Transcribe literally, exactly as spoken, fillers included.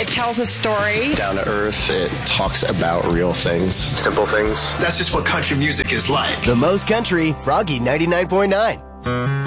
tells a story. Down to earth, it talks about real things. Simple things. That's just what country music is like. The most country, Froggy ninety-nine point nine.